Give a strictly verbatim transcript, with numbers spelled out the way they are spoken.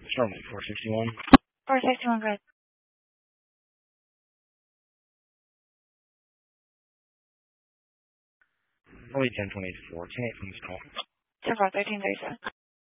Charlotte, four sixty-one. four sixty-one, good. Probably ten twenty-four. ten eight from this call. ten four, thirteen thirty-seven.